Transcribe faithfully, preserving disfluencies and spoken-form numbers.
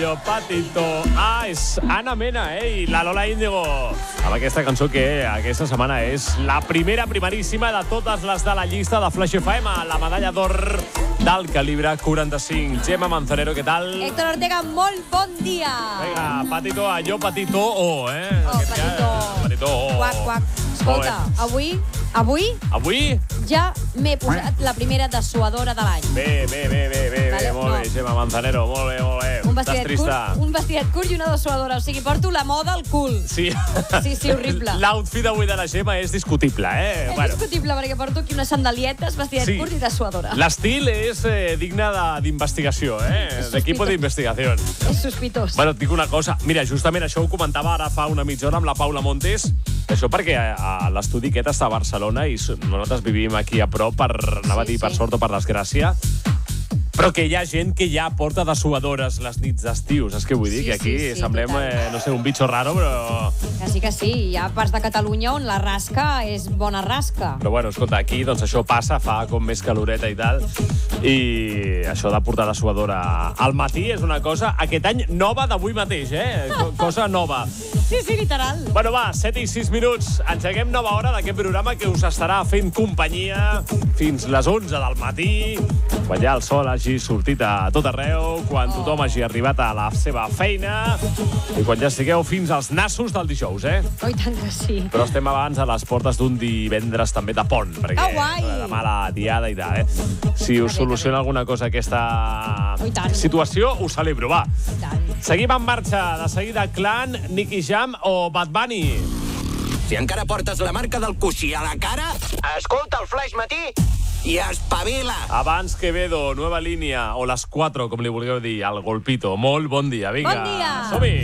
Patito. Ah, és Ana Mena, eh? I la Lola Índigo. Amb aquesta cançó que aquesta setmana és la primera, primeríssima de totes les de la llista de Flash F M, la medalla d'or del calibre quaranta-cinc. Gemma Manzanero, què tal? Héctor Ortega, molt bon dia. Vinga, Patito, allò, Patito, oh, eh? Oh, Patito. Patito, oh. Quac, quac. Escolta, avui, avui Avui? ja m'he posat la primera dessuadora de l'any. Bé, bé, bé, bé, bé, Vale, bé, molt no. bé, Gemma Manzanero, molt bé, molt bé. Un Estàs vestidet, trista. curt, un vestidet curt i una dessuadora. O sigui, porto la moda al cul. Sí. Sí, sí, horrible. L'outfit avui de la Gemma és discutible, eh? És discutible perquè porto aquí unes sandalietes, vestidet Sí. curt i dessuadora. L'estil és eh, digne de- d'investigació, eh? És D'equipo sospitós. d'investigació. És sospitós. Bueno, et dic una cosa. Mira, justament això ho comentava ara fa una mitja hora amb la Paula Montes. Això perquè a, a l'estudi aquest està a Barcelona i s- nosaltres vivim aquí a prop, per, anava a dir Sí, per sí. sort o per desgràcia, però que hi ha gent que ja porta dessuadores les nits d'estius. És que vull dir Sí, que aquí sí, sí, semblem, total. eh, no sé, un bitxo raro, però... Que sí, que sí. Hi ha parts de Catalunya on la rasca és bona rasca. Però bueno, escolta, aquí doncs això passa, fa com més caloreta i tal, i això de portar dessuadora al matí és una cosa, aquest any, nova d'avui mateix, eh? Co- Cosa nova. Sí, sí, literal. Bueno, va, set i sis minuts. Engeguem nova hora d'aquest programa que us estarà fent companyia fins les onze del matí, quan ja el sol hagi sortit a tot arreu, quan Oh. tothom hagi arribat a la seva feina i quan ja estigueu fins als nassos del dijous, eh? Oh, i tant que sí. Però estem abans a les portes d'un divendres també de pont, perquè Ah, guai! demà la diada i tal, eh? Si us bé, soluciona alguna cosa aquesta Oh, i tant. situació, ho celebro, va. I tant. Seguim en marxa. De seguida, Clan, Nicky Jam o Bad Bunny. Si encara portes la marca del coixí a la cara, escolta el Flash Matí i espavila. Abans Quevedo, Nueva Línia, o les quatre, com li vulgueu dir, al Golpito. Molt bon dia, vinga. Bon dia. Som-hi.